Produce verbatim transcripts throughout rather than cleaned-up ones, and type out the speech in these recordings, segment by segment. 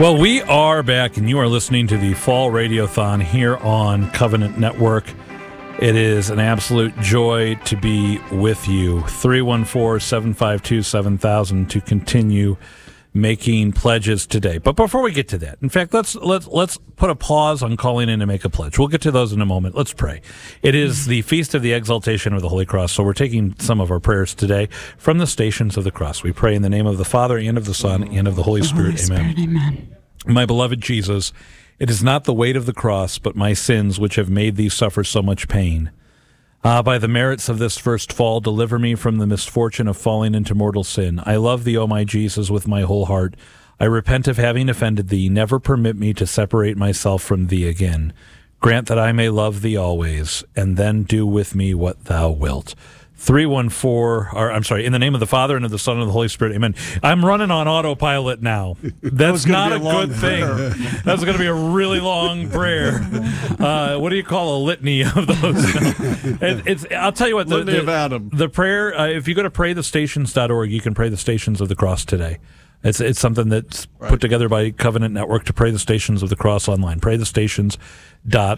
Well, we are back, and you are listening to the Fall Radiothon here on Covenant Network. It is an absolute joy to be with you. three one four, seven five two, seven thousand to continue making pledges today. But before we get to that, in fact, let's let's let's put a pause on calling in to make a pledge. We'll get to those in a moment. Let's pray. It is the Feast of the Exaltation of the Holy Cross, so we're taking some of our prayers today from the Stations of the Cross. We pray in the name of the Father, and of the Son, and of the Holy the Spirit. Holy Amen. Spirit, amen. My beloved Jesus, it is not the weight of the cross, but my sins which have made thee suffer so much pain. Ah, by the merits of this first fall, deliver me from the misfortune of falling into mortal sin. I love thee, O my Jesus, with my whole heart. I repent of having offended thee. Never permit me to separate myself from thee again. Grant that I may love thee always, and then do with me what thou wilt. three one four, or I'm sorry, in the name of the Father, and of the Son, and of the Holy Spirit, amen. I'm running on autopilot now. That's not a, a good thing. That's going to be a really long prayer. Uh, what do you call a litany of those? it, it's. I'll tell you what. The, litany the, of Adam. The prayer, uh, if you go to pray the stations dot org, you can pray the Stations of the Cross today. It's it's something that's right. put together by Covenant Network to pray the Stations of the Cross online. pray the stations dot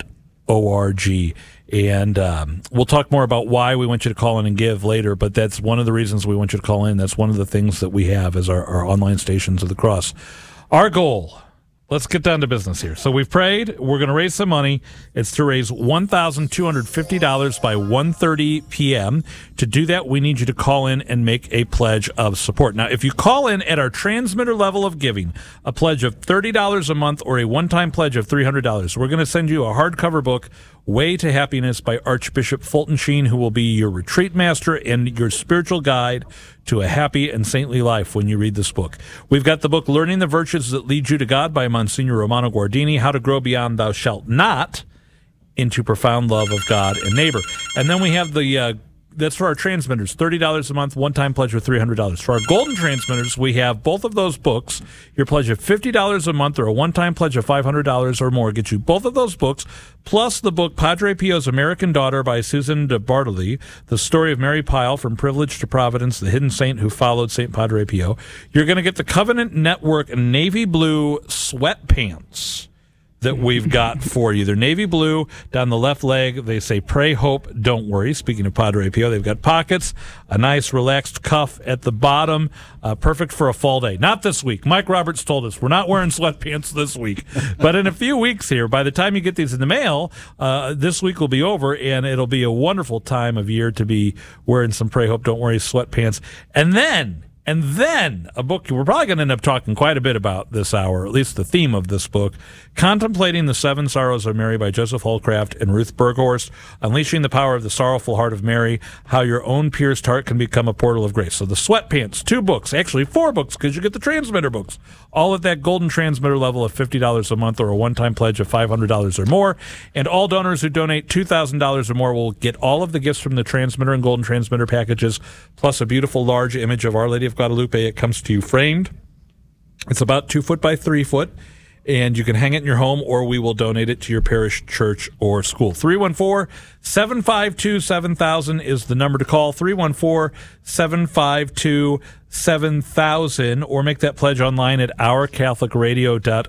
org. And um, we'll talk more about why we want you to call in and give later, but that's one of the reasons we want you to call in. That's one of the things that we have as our, our online Stations of the Cross. Our goal, let's get down to business here. So we've prayed. We're going to raise some money. It's to raise one thousand two hundred fifty dollars by one thirty p.m. To do that, we need you to call in and make a pledge of support. Now, if you call in at our transmitter level of giving, a pledge of thirty dollars a month or a one-time pledge of three hundred dollars, we're going to send you a hardcover book, Way to Happiness by Archbishop Fulton Sheen, who will be your retreat master and your spiritual guide to a happy and saintly life when you read this book. We've got the book Learning the Virtues That Lead You to God by Monsignor Romano Guardini, How to Grow Beyond Thou Shalt Not into Profound Love of God and Neighbor. And then we have the... Uh, That's for our transmitters, thirty dollars a month, one-time pledge of three hundred dollars. For our golden transmitters, we have both of those books. Your pledge of fifty dollars a month or a one-time pledge of five hundred dollars or more gets you both of those books, plus the book Padre Pio's American Daughter by Susan de Bartoli, the story of Mary Pyle, From Privilege to Providence, the hidden saint who followed Saint Padre Pio. You're going to get the Covenant Network navy blue sweatpants that we've got for you. They're navy blue down the left leg. They say, pray, hope, don't worry. Speaking of Padre Pio, they've got pockets, a nice relaxed cuff at the bottom, uh, perfect for a fall day. Not this week. Mike Roberts told us we're not wearing sweatpants this week. But in a few weeks here, by the time you get these in the mail, uh, this week will be over, and it'll be a wonderful time of year to be wearing some pray, hope, don't worry sweatpants. And then... And then a book we're probably going to end up talking quite a bit about this hour, at least the theme of this book, Contemplating the Seven Sorrows of Mary by Joseph Holcraft and Ruth Berghorst, Unleashing the Power of the Sorrowful Heart of Mary, How Your Own Pierced Heart Can Become a Portal of Grace. So the sweatpants, two books, actually four books because you get the transmitter books, all at that golden transmitter level of fifty dollars a month or a one-time pledge of five hundred dollars or more. And all donors who donate two thousand dollars or more will get all of the gifts from the transmitter and golden transmitter packages, plus a beautiful large image of Our Lady of Guadalupe. It comes to you framed. It's about two foot by three foot, and you can hang it in your home, or we will donate it to your parish, church, or school. three one four, seven five two, seven thousand is the number to call. three one four, seven five two, seven thousand, or make that pledge online at our catholic radio dot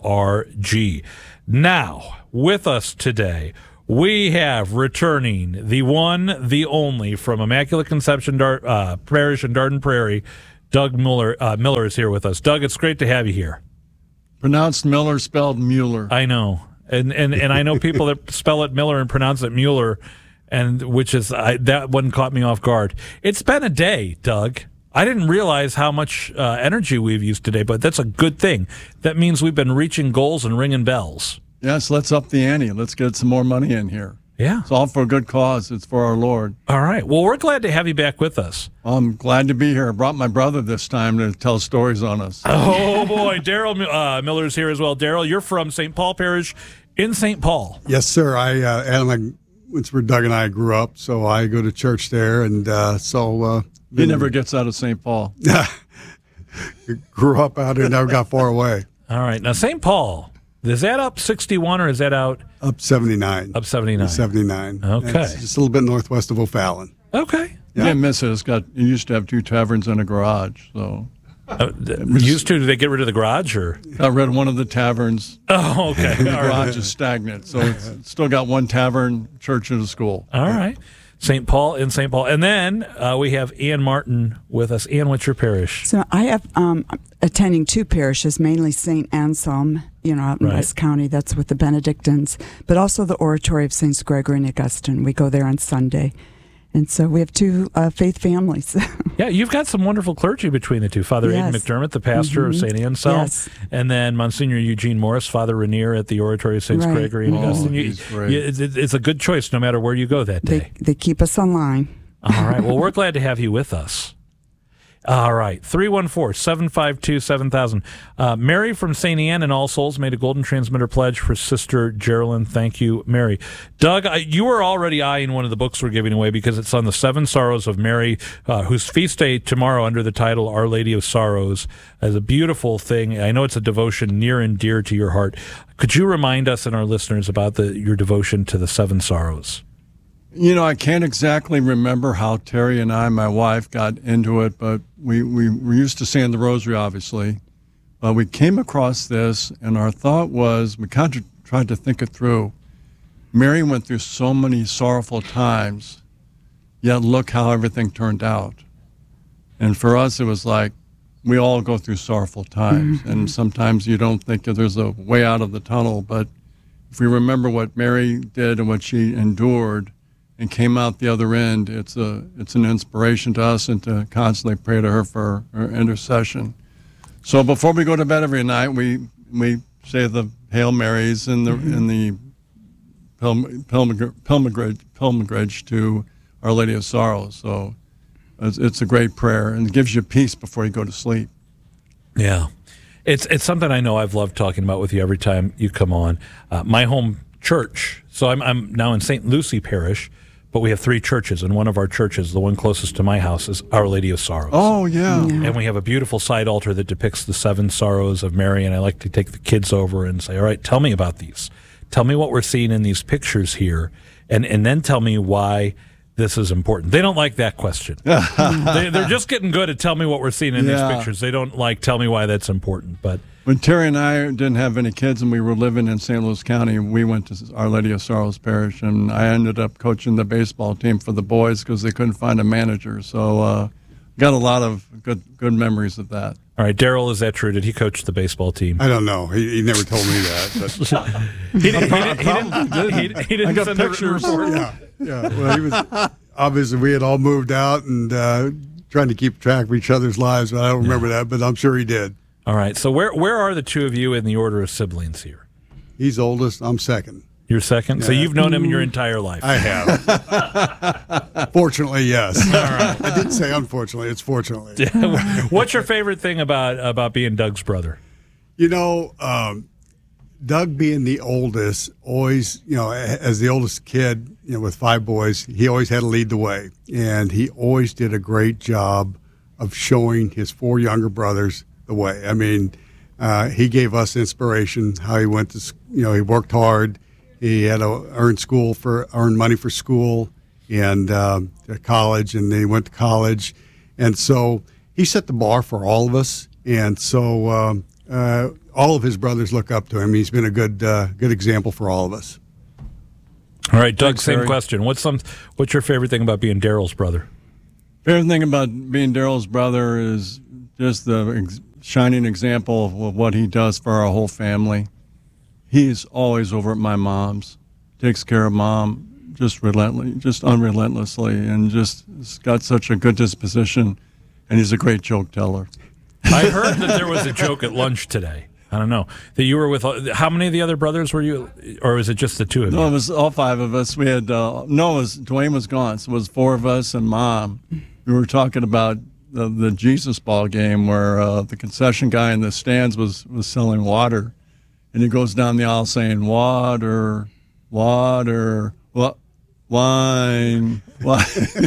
org. Now, with us today, we have returning the one, the only, from Immaculate Conception Dar- uh, Parish in Darden Prairie, Doug Miller. Uh, Miller is here with us. Doug, it's great to have you here. Pronounced Miller, spelled Mueller. I know, and and and I know people that spell it Miller and pronounce it Mueller, and which is I, that one caught me off guard. It's been a day, Doug. I didn't realize how much uh, energy we've used today, but that's a good thing. That means we've been reaching goals and ringing bells. Yes, let's up the ante. Let's get some more money in here. Yeah. It's all for a good cause. It's for our Lord. All right. Well, we're glad to have you back with us. I'm glad to be here. I brought my brother this time to tell stories on us. Oh, boy. Daryl uh, Miller's here as well. Daryl, you're from Saint Paul Parish in Saint Paul. Yes, sir. I, uh, Adam, I, it's where Doug and I grew up, so I go to church there. And uh, so... Uh, he never gets out of Saint Paul. Grew up out there, never got far away. All right. Now, Saint Paul... Is that up sixty-one or is that out? Up seventy-nine. Up seventy-nine. seventy-nine. Okay. It's just a little bit northwest of O'Fallon. Okay. Yeah. You can't miss it. It's got, it used to have two taverns and a garage, so Uh, used to? Did they get rid of the garage or? Got rid of one of the taverns. Oh, okay. The All garage right. is stagnant, so it's still got one tavern, church, and a school. All right. Saint Paul in Saint Paul. And then uh, we have Ann Martin with us. Ann, what's your parish? So I have um, attending two parishes, mainly Saint Anselm, you know, out in Right. West County. That's with the Benedictines, but also the Oratory of Saints Gregory and Augustine. We go there on Sunday. And so we have two uh, faith families. Yeah, you've got some wonderful clergy between the two. Father Yes. Aidan McDermott, the pastor of Mhm. Saint Anselm, Yes. and then Monsignor Eugene Morris, Father Rainier at the Oratory of Saints Right. Gregory and Oh, Augustine. You- he's great. you- it's, it's a good choice no matter where you go that day. they, they keep us online. All right. Well, we're glad to have you with us. All right. three one four, seven five two, seven thousand. Uh, Mary from Saint Anne and All Souls made a golden transmitter pledge for Sister Geraldine. Thank you, Mary. Doug, I, you were already eyeing one of the books we're giving away because it's on the Seven Sorrows of Mary, uh, whose feast day tomorrow under the title Our Lady of Sorrows. As a beautiful thing. I know it's a devotion near and dear to your heart. Could you remind us and our listeners about the, your devotion to the Seven Sorrows? You know, I can't exactly remember how Terry and I, my wife, got into it, but we, we were used to saying the rosary, obviously. But we came across this, and our thought was, we kind of tried to think it through. Mary went through so many sorrowful times, yet look how everything turned out. And for us, it was like, we all go through sorrowful times, mm-hmm. and sometimes you don't think that there's a way out of the tunnel, but if we remember what Mary did and what she endured, and came out the other end, it's a it's an inspiration to us, and to constantly pray to her for her intercession. So before we go to bed every night, we we say the Hail Marys in the mm-hmm. in the pilgr- pilgr- pilgrimage pilgrimage to Our Lady of Sorrows. So it's, it's a great prayer, and it gives you peace before you go to sleep. Yeah, it's it's something I know I've loved talking about with you every time you come on. Uh, my home church. So I'm I'm now in Saint Lucy Parish. But we have three churches, and one of our churches, the one closest to my house, is Our Lady of Sorrows. Oh, yeah. Yeah. And we have a beautiful side altar that depicts the seven sorrows of Mary, and I like to take the kids over and say, all right, tell me about these. Tell me what we're seeing in these pictures here, and, and then tell me why this is important. They don't like that question. they, they're just getting good at tell me what we're seeing in Yeah. these pictures. They don't like tell me why that's important. But When Terry and I didn't have any kids and we were living in Saint Louis County, we went to Our Lady of Sorrows Parish, and I ended up coaching the baseball team for the boys because they couldn't find a manager. So uh, got a lot of good good memories of that. all right, Daryl, is that true? Did he coach the baseball team? I don't know. He, he never told me that. But he, didn't, he, didn't, he, didn't, he, didn't, he didn't I got send a pictures. report. yeah, yeah. Well, he was obviously we had all moved out and uh, trying to keep track of each other's lives. But I don't remember that, but I'm sure he did. All right. So where where are the two of you in the order of siblings here? He's oldest. I'm second. You're second? So Yeah. you've known him your entire life. I have. Fortunately, yes. All right. I didn't say unfortunately. It's fortunately. What's your favorite thing about about being Doug's brother? You know, um, Doug being the oldest, always, you know, as the oldest kid, you know, with five boys, he always had to lead the way. And he always did a great job of showing his four younger brothers the way. I mean, uh, he gave us inspiration, how he went to, s- you know, he worked hard. He had to earn school for, earn money for school and um, to college, and then he went to college. And so he set the bar for all of us. And so um, uh, all of his brothers look up to him. He's been a good uh, good example for all of us. All right, Doug, Thanks, same Harry. question. What's some what's your favorite thing about being Daryl's brother? Favorite thing about being Daryl's brother is just the ex- shining example of what he does for our whole family. He's always over at my mom's, takes care of mom, just relentlessly, just unrelentlessly, and just has got such a good disposition. And he's a great joke teller. I heard that there was a joke at lunch today. I don't know that you were with. How many of the other brothers were you, or was it just the two of you? No, it was all five of us. We had uh, no, it was Dwayne was gone, so it was four of us and mom. We were talking about the, the Jesus Ball game where uh, the concession guy in the stands was was selling water, and he goes down the aisle saying water, water, what, wine, wine.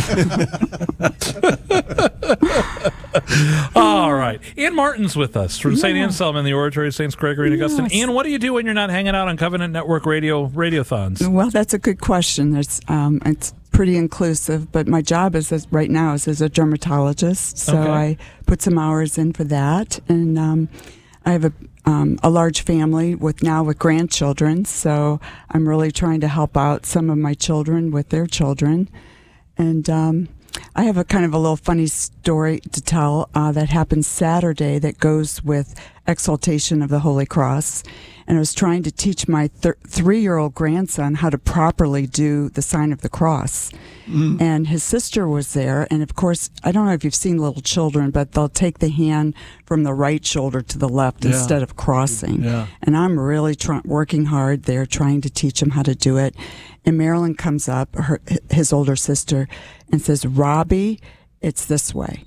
All right. Ian Martin's with us from Saint Yeah. Anselm and the Oratory of Saints Gregory and Augustine. Yes. Ian, what do you do when you're not hanging out on Covenant Network radio radiothons? Well, that's a good question. It's um, it's pretty inclusive, but my job is as, right now is as a dermatologist, so Okay. I put some hours in for that, and um, I have a um, a large family with now with grandchildren, so I'm really trying to help out some of my children with their children, and um, I have a kind of a little funny story to tell uh, that happened Saturday that goes with Exaltation of the Holy Cross. And I was trying to teach my th- three-year-old grandson how to properly do the sign of the cross. Mm. And his sister was there. And, of course, I don't know if you've seen little children, but they'll take the hand from the right shoulder to the left Yeah. instead of crossing. Yeah. And I'm really try- working hard there, trying to teach him how to do it. And Marilyn comes up, her, his older sister, and says, Robbie, it's this way.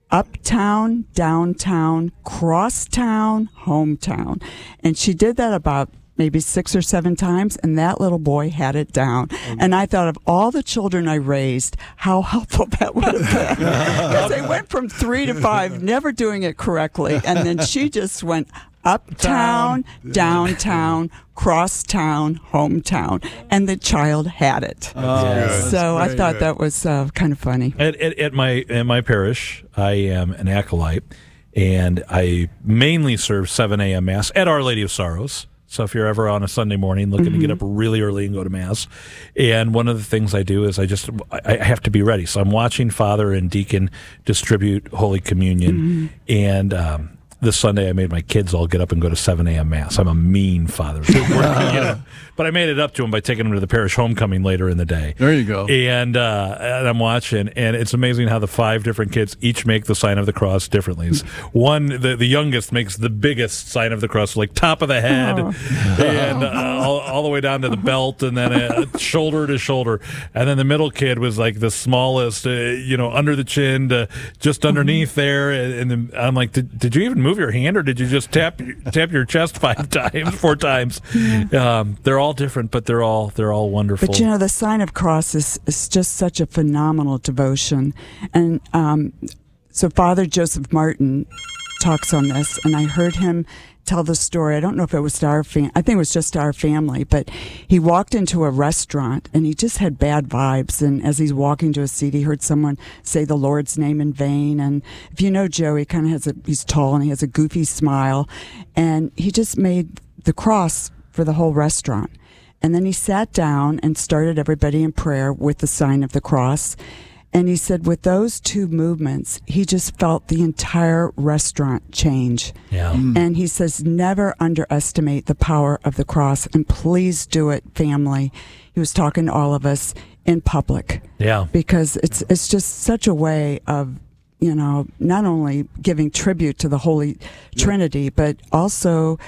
Uptown, downtown, crosstown, hometown. And she did that about maybe six or seven times, and that little boy had it down. And I thought of all the children I raised, how helpful that would have been. Because they went from three to five, never doing it correctly. And then she just went uptown, downtown, crosstown, hometown. And the child had it. Oh, good. So I Very thought good. that was uh, kind of funny. At, at, at my at my parish, I am an acolyte, and I mainly serve seven a.m. Mass at Our Lady of Sorrows. So if you're ever on a Sunday morning looking Mm-hmm. to get up really early and go to Mass, and one of the things I do is I just I I have to be ready. So I'm watching Father and Deacon distribute Holy Communion, Mm-hmm. and um, this Sunday I made my kids all get up and go to seven a.m. Mass. I'm a mean father. You know, but I made it up to them by taking them to the parish homecoming later in the day. There you go. And, uh, and I'm watching, and it's amazing how the five different kids each make the sign of the cross differently. One, the, the youngest makes the biggest sign of the cross, like top of the head, Oh. and uh, all, all the way down to the belt, and then uh, shoulder to shoulder. And then the middle kid was like the smallest, uh, you know, under the chin, to just underneath there. And, and then I'm like, did, did you even move your hand, or did you just tap tap your chest five times, four times? Um, they're all different, but they're all they're all wonderful. But you know, the sign of cross is, is just such a phenomenal devotion. And um, so Father Joseph Martin talks on this, and I heard him tell the story. I don't know if it was to our fam- I think it was just to our family, but he walked into a restaurant and he just had bad vibes. And as he's walking to a seat, he heard someone say the Lord's name in vain. And if you know Joe, he kind of has a, he's tall and he has a goofy smile. And he just made the cross for the whole restaurant. And then he sat down and started everybody in prayer with the sign of the cross. And he said with those two movements, he just felt the entire restaurant change. Yeah. And he says, never underestimate the power of the cross. And please do it, family. He was talking to all of us in public. Yeah. Because it's it's just such a way of, you know, not only giving tribute to the Holy Trinity, but also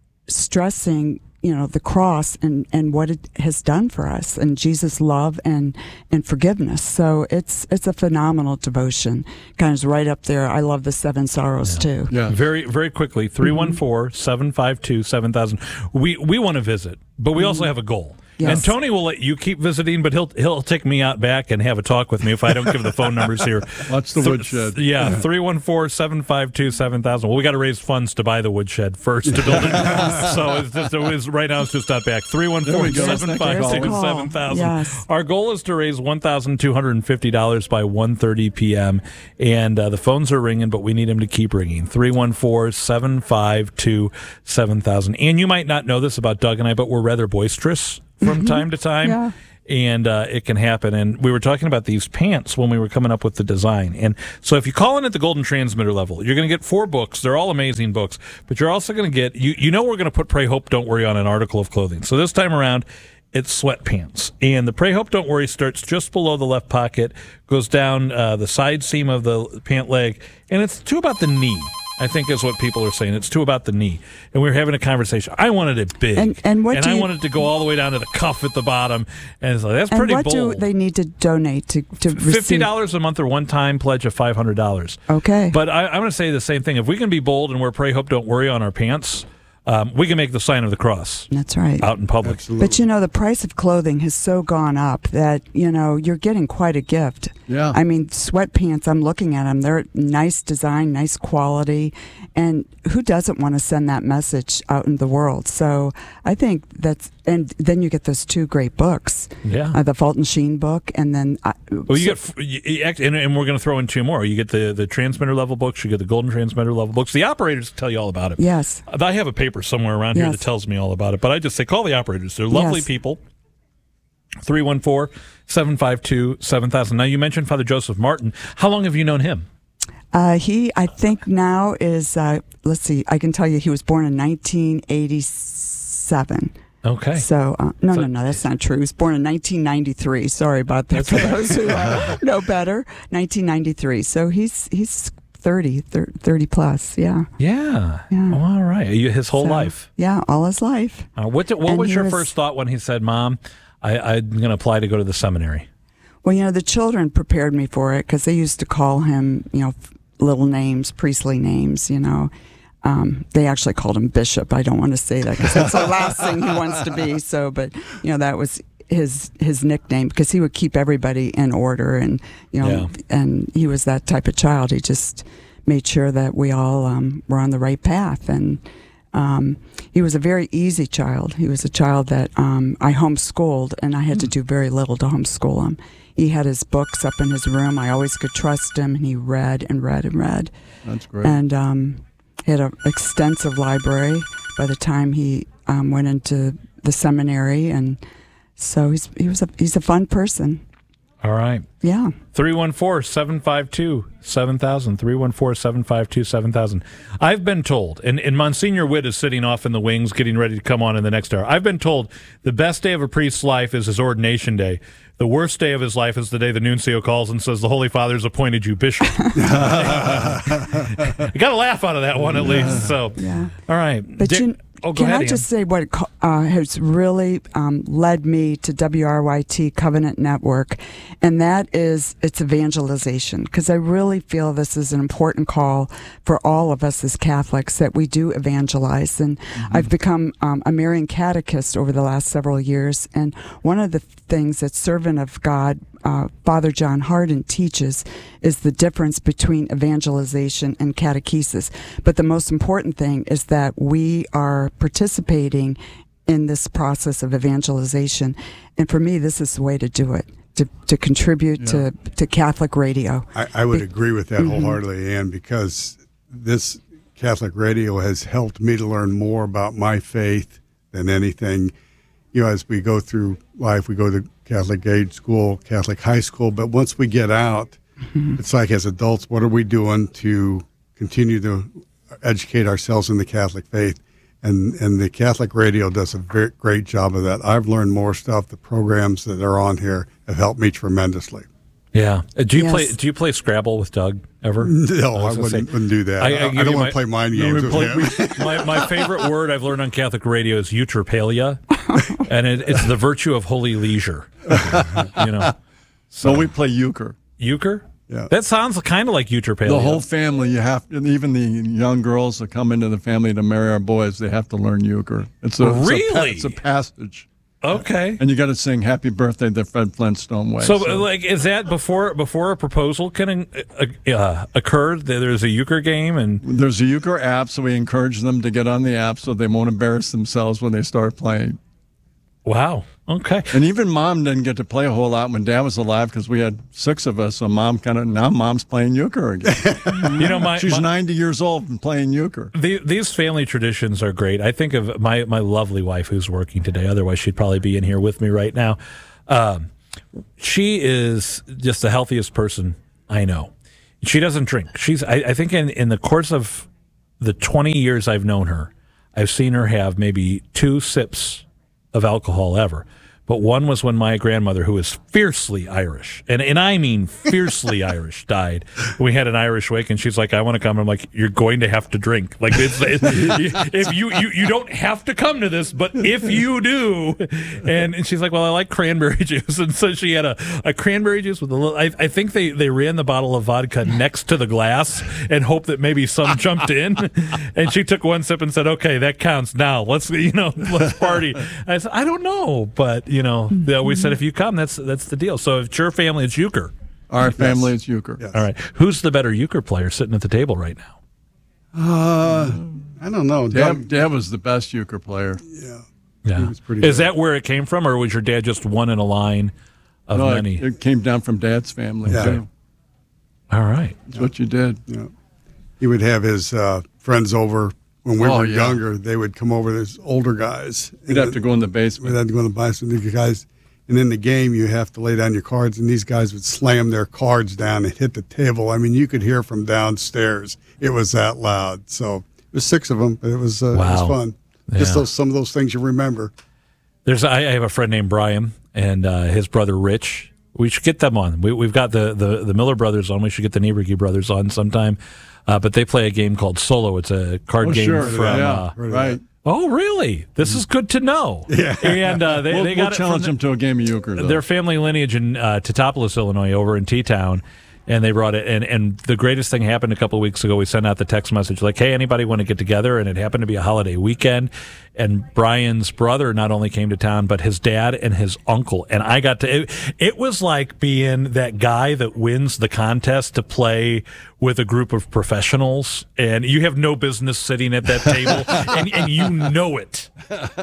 stressing, you know, the cross and, and what it has done for us, and Jesus' love and, and forgiveness. So it's it's a phenomenal devotion. Kind of is right up there. I love the Seven Sorrows too. Yeah. Very, very quickly, three one four, seven five two, seven thousand. We we want to visit, but we also have a goal. Yes. And Tony will let you keep visiting, but he'll he'll take me out back and have a talk with me if I don't give the phone numbers here. Watch the Th- woodshed. Yeah, three one four, seven five two, seven thousand. Well, we got to raise funds to buy the woodshed first to build it. So it's just, it was, right now it's just not back. three one four, seven five two, seven thousand. Yes. Our goal is to raise one thousand two hundred fifty dollars by one thirty p.m. And uh, the phones are ringing, but we need them to keep ringing. three one four, seven five two, seven thousand. And you might not know this about Doug and I, but we're rather boisterous from time to time. Yeah. And uh, it can happen. And we were talking about these pants when we were coming up with the design. And so if you call in at the Golden Transmitter level, you're going to get four books. They're all amazing books. But you're also going to get, you, you know we're going to put Pray, Hope, Don't Worry on an article of clothing. So this time around, it's sweatpants. And the Pray, Hope, Don't Worry starts just below the left pocket, goes down uh, the side seam of the pant leg, and it's to about the knee. I think is what people are saying. It's to about the knee. And we were having a conversation. I wanted it big. And- and what do I you- wanted to go all the way down to the cuff at the bottom. And it's like, that's pretty and what bold. do they need to donate to, to Fifty receive? dollars a month or one time pledge of five hundred dollars. Okay. But I, I'm going to say the same thing. If we can be bold and wear Pray, Hope, Don't Worry on our pants, um, we can make the sign of the cross. That's right. Out in public. Absolutely. But you know, the price of clothing has so gone up that, you know, you're getting quite a gift. Yeah. I mean, sweatpants, I'm looking at them. They're nice design, nice quality. And who doesn't want to send that message out in the world? So I think that's, and then you get those two great books. Yeah. Uh, the Fulton Sheen book, and then. Uh, Well, you so- get, you, you act- and, and we're going to throw in two more. You get the, the transmitter level books, you get the golden transmitter level books. The operators tell you all about it. Yes. I have a paper somewhere around here Yes. that tells me all about it, but I just say call the operators. They're lovely Yes. people. three one four, seven five two, seven thousand. Now, you mentioned Father Joseph Martin. How long have you known him? Uh, he, I think now is, uh, let's see, I can tell you he was born in nineteen eighty-seven. Okay. So, uh, no, So- no, no, that's not true. He was born in nineteen ninety-three. Sorry about that for those who uh, know better. nineteen ninety-three. So he's he's thirty, thirty plus. Yeah. Yeah. Yeah. Oh, all right. You- His whole So, life. Yeah, all his life. Uh, what did, what And was he your was- first thought when he said, Mom, I, I'm going to apply to go to the seminary? Well, you know, the children prepared me for it because they used to call him, you know, little names, priestly names, you know. Um, they actually called him Bishop. I don't want to say that because that's the last thing he wants to be. So, but, you know, that was his his nickname because he would keep everybody in order. And, you know, Yeah. and he was that type of child. He just made sure that we all um, were on the right path. And um, he was a very easy child. He was a child that um, I homeschooled, and I had to do very little to homeschool him. He had his books up in his room. I always could trust him, and he read and read and read. That's great. And um, he had an extensive library by the time he um, went into the seminary, and so he's he was a he's a fun person. All right. Yeah. three one four, seven five two, seven thousand. three one four, seven five two, seven thousand. I've been told, and, and Monsignor Witt is sitting off in the wings getting ready to come on in the next hour. I've been told the best day of a priest's life is his ordination day. The worst day of his life is the day the nuncio calls and says, the Holy Father's appointed you bishop. I got a laugh out of that one at least. So, Yeah. all right. But Dick- you, oh, go can ahead, I Ann. just say what uh, has really um, led me to W R Y T Covenant Network, and that is its evangelization, because I really feel this is an important call for all of us as Catholics that we do evangelize. And Mm-hmm. I've become um, a Marian catechist over the last several years, and one of the things that Servant of God Uh, Father John Hardin teaches is the difference between evangelization and catechesis. But the most important thing is that we are participating in this process of evangelization. And for me, this is the way to do it, to, to contribute Yeah. to, to Catholic radio. I, I would Be- agree with that Mhm. wholeheartedly, Ann, because this Catholic radio has helped me to learn more about my faith than anything. You know, as we go through life, we go to Catholic grade school, Catholic high school, but once we get out, Mm-hmm. it's like as adults, what are we doing to continue to educate ourselves in the Catholic faith? And and the Catholic radio does a very great job of that. I've learned more stuff. The programs that are on here have helped me tremendously. Yeah. Uh, Do you Yes. play Do you play Scrabble with Doug ever? No, I I, was gonna wouldn't, say- wouldn't do that. I, I, give don't you want my- to play mind you games even with play- him. we- my, my favorite word I've learned on Catholic radio is eutrapelia, and it, it's the virtue of holy leisure. You know, So we play euchre. euchre. Yeah. That sounds kind of like eutrapelia. The whole family, you have, and even the young girls that come into the family to marry our boys, they have to learn euchre. It's a, it's a pa- Really? it's a passage. Okay. And you got to sing "Happy Birthday" the Fred Flintstone way. So, like, is that before before a proposal can uh, uh, occur? There's a euchre game, and there's a euchre app, so we encourage them to get on the app so they won't embarrass themselves when they start playing. wow. Okay. And even Mom didn't get to play a whole lot when Dad was alive because we had six of us. So Mom kind of now Mom's playing euchre again. You know, my She's my, ninety years old and playing euchre. The, these family traditions are great. I think of my, my lovely wife who's working today. Otherwise, she'd probably be in here with me right now. Um, she is just the healthiest person I know. She doesn't drink. She's. I, I think in, in the course of the twenty years I've known her, I've seen her have maybe two sips of alcohol ever. but one was when my grandmother, who is fiercely Irish, and, and I mean fiercely Irish, died. We had an Irish wake, and she's like, I want to come. I'm like, you're going to have to drink. Like, it's, it's, if you, you, you don't have to come to this, but if you do. And, and she's like, well, I like cranberry juice. And so she had a, a cranberry juice with a little, I, I think they, they ran the bottle of vodka next to the glass and hoped that maybe some jumped in. And she took one sip and said, okay, that counts now. Let's, you know, let's party. I said, I don't know, but, you know, we said if you come, that's that's the deal. So if it's your family, it's euchre. Our family, yes. It's euchre. Yes. All right. Who's the better euchre player sitting at the table right now? Uh, I don't know. Dad, Dad was the best euchre player. Yeah. Yeah. Was pretty Is good. that where it came from, or was your dad just one in a line of no, many? It, it came down from Dad's family. Yeah. Too. All right. That's yeah. what you did. Yeah. He would have his uh, friends over. When we oh, were yeah. younger, they would come over, as older guys. We'd have to go in the basement. We'd have to go in the basement. The guys, and in the game, you have to lay down your cards, and these guys would slam their cards down and hit the table. I mean, you could hear from downstairs. It was that loud. So it was six of them, but it was, uh, wow. it was fun. Yeah. Just those, some of those things you remember. There's, I have a friend named Brian and uh, his brother Rich. We should get them on. We, we've got the, the, the Miller brothers on. We should get the Nieberge brothers on sometime. Uh, but they play a game called Solo. It's a card oh, game sure. from. Yeah, uh, right. Oh, really? This is good to know. Yeah. And uh, they, we'll, they got we'll it challenge from them to a game of euchre. Though. Their family lineage in uh, Teutopolis, Illinois, over in T-Town. And they brought it, and, and the greatest thing happened a couple of weeks ago. We sent out the text message like, hey, anybody want to get together? And it happened to be a holiday weekend. And Brian's brother not only came to town, but his dad and his uncle. And I got to, it, it was like being that guy that wins the contest to play with a group of professionals. And you have no business sitting at that table, and, and you know it.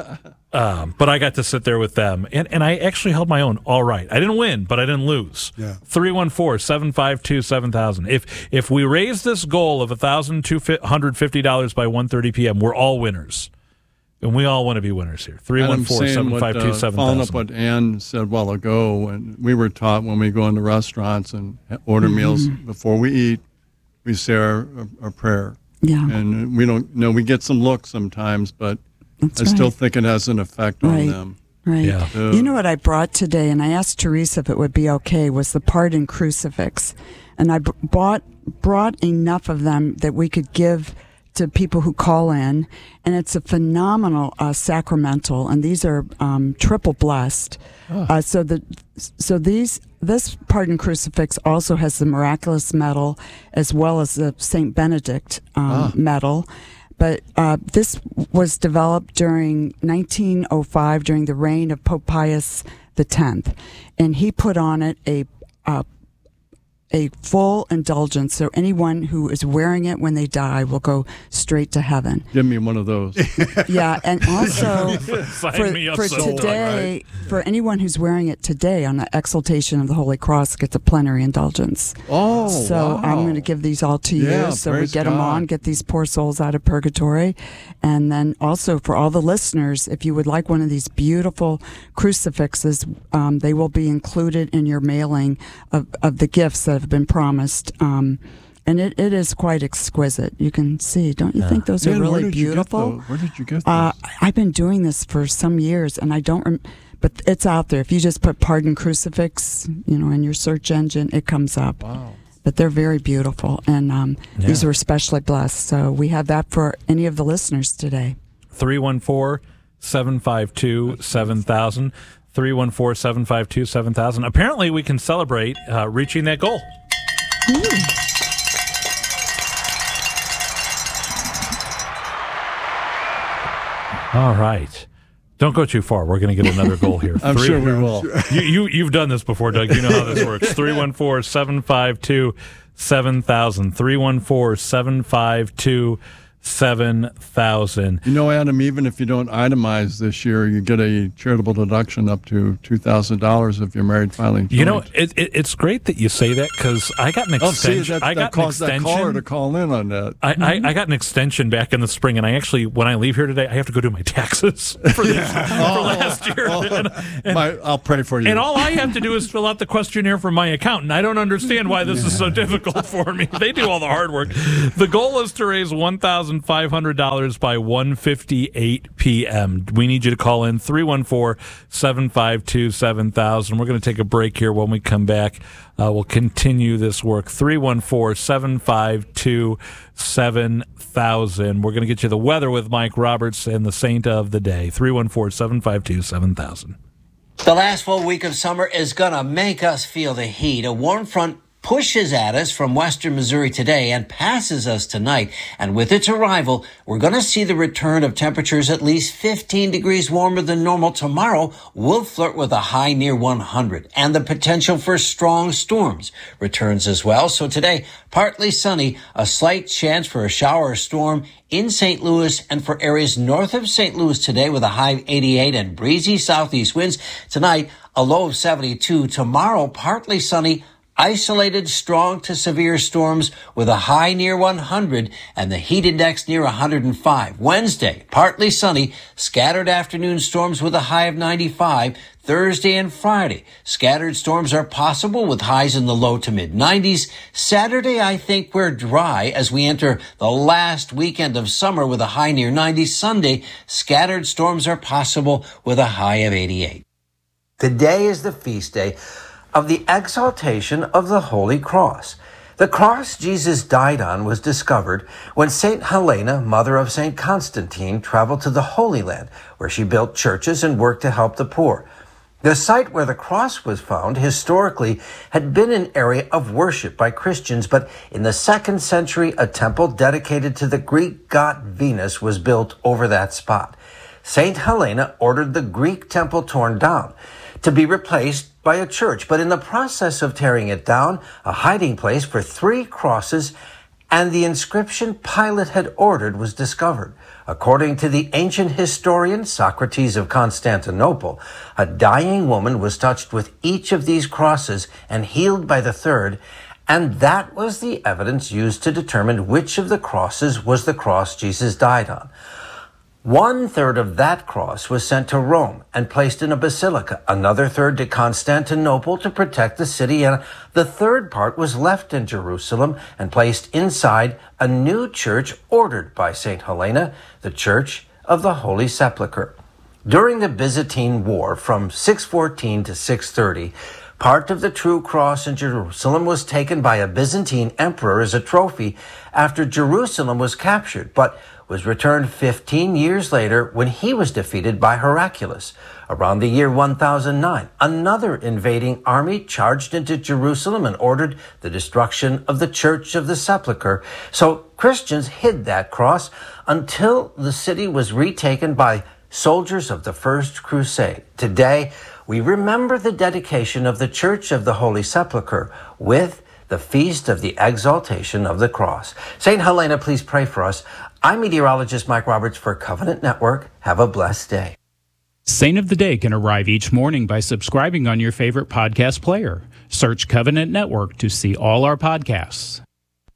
Um, but I got to sit there with them, and, and I actually held my own all right. I didn't win, but I didn't lose. Yeah. three one four, seven five two, seven thousand. If if we raise this goal of one thousand two hundred fifty dollars by one thirty p.m., we're all winners. And we all want to be winners here. three one four, seven five two, seven thousand. Following up what Ann said a while ago, and we were taught when we go into restaurants and order mm-hmm. meals, before we eat, we say our, our prayer. Yeah. And we don't know, we get some looks sometimes, but That's I right. still think it has an effect right. on them. Right. Yeah. Uh, You know what I brought today, and I asked Teresa if it would be okay, was the pardon crucifix. And I b- bought brought enough of them that we could give to people who call in, and it's a phenomenal uh, sacramental, and these are um, triple blessed. Oh. Uh, so the so these this pardon crucifix also has the miraculous medal as well as the Saint Benedict um, ah. medal. But uh, this was developed during nineteen oh five, during the reign of Pope Pius the tenth, and he put on it a uh, a full indulgence, so anyone who is wearing it when they die will go straight to heaven. Give me one of those. Yeah, and also Sign for, me up for sometime, today, right? for anyone who's wearing it today on the exaltation of the Holy Cross gets a plenary indulgence. Oh, So wow. I'm going to give these all to you, Yeah, so we praise get them God. on, get these poor souls out of purgatory. And then also for all the listeners, if you would like one of these beautiful crucifixes, um, they will be included in your mailing of, of the gifts that have been promised. Um, and it, it is quite exquisite. You can see, don't you Yeah. think those Man, are where really did you get beautiful? those? Where did you get those? Uh, I've been doing this for some years, and I don't. Rem- but it's out there. If you just put "pardon crucifix," you know, in your search engine, it comes up. Wow. But they're very beautiful, and um, Yeah. these were especially blessed. So we have that for any of the listeners today. three one four, seven five two, seven thousand. three one four, seven five two, seven thousand. Apparently, we can celebrate uh, reaching that goal. All right. Don't go too far. We're going to get another goal here. I'm Three- sure we will. You, you, you've done this before, Doug. You know how this works. three one four, seven five two, seven thousand. three one four, seven five two, seven thousand. You know, Adam, even if you don't itemize this year, you get a charitable deduction up to two thousand dollars if you're married filing joint. You know, it, it, it's great that you say that because I got an Oh, see, extension. that, I that got an caused that caller extension. to call in on that. I, I, I got an extension back in the spring, and I actually, when I leave here today, I have to go do my taxes for this for last year. and, and, My, I'll pray for you. and all I have to do is fill out the questionnaire for my accountant. I don't understand why this is so difficult for me. They do all the hard work. The goal is to raise one thousand thousand five hundred dollars by one fifty-eight p.m. We need you to call in three one four, seven five two, seven thousand. We're going to take a break here. When we come back, uh, we'll continue this work. three one four, seven five two, seven thousand. We're going to get you the weather with Mike Roberts and the saint of the day. three one four, seven five two, seven thousand. The last full week of summer is going to make us feel the heat. A warm front pushes at us from western Missouri today and passes us tonight. And with its arrival, we're going to see the return of temperatures at least fifteen degrees warmer than normal. Tomorrow, we'll flirt with a high near one hundred. And the potential for strong storms returns as well. So today, partly sunny, a slight chance for a shower or storm in Saint Louis and for areas north of Saint Louis today with a high of eighty-eight and breezy southeast winds. Tonight, a low of seventy-two. Tomorrow, partly sunny, isolated strong to severe storms with a high near one hundred and the heat index near one hundred five. Wednesday, partly sunny, scattered afternoon storms with a high of ninety-five. Thursday and Friday, scattered storms are possible with highs in the low to mid nineties. Saturday, I think we're dry as we enter the last weekend of summer with a high near ninety. Sunday, scattered storms are possible with a high of eighty-eight. Today is the feast day of the exaltation of the Holy Cross. The cross Jesus died on was discovered when Saint Helena, mother of Saint Constantine, traveled to the Holy Land, where she built churches and worked to help the poor. The site where the cross was found historically had been an area of worship by Christians, but in the second century, a temple dedicated to the Greek god Venus was built over that spot. Saint Helena ordered the Greek temple torn down to be replaced by a church, but in the process of tearing it down, a hiding place for three crosses and the inscription Pilate had ordered was discovered. According to the ancient historian Socrates of Constantinople, a dying woman was touched with each of these crosses and healed by the third, and that was the evidence used to determine which of the crosses was the cross Jesus died on. One third of that cross was sent to Rome and placed in a basilica, another third to Constantinople to protect the city, and the third part was left in Jerusalem and placed inside a new church ordered by Saint Helena, the Church of the Holy Sepulchre. During the Byzantine War from six fourteen to six thirty, part of the true cross in Jerusalem was taken by a Byzantine emperor as a trophy after Jerusalem was captured, but was returned fifteen years later when he was defeated by Heraclius. Around the year one thousand nine, another invading army charged into Jerusalem and ordered the destruction of the Church of the Sepulchre. So Christians hid that cross until the city was retaken by soldiers of the First Crusade. Today, we remember the dedication of the Church of the Holy Sepulchre with the Feast of the Exaltation of the Cross. Saint Helena, please pray for us. I'm meteorologist Mike Roberts for Covenant Network. Have a blessed day. Saint of the Day can arrive each morning by subscribing on your favorite podcast player. Search Covenant Network to see all our podcasts.